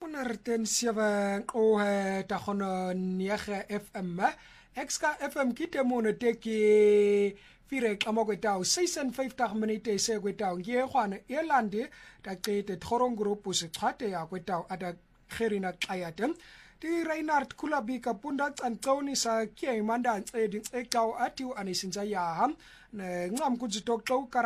107 ta khono niege FM exka FM kite mono teki fire kama kwetao 56 minute se kwetao ngie khwana elande ta qete thorong group se xhate ya kwetao ada kherina xayate di Reinhard Kulabika punda tsantsoni sa ke imanda ncedi ecao atiu anisinza ya ncam kuzitoxo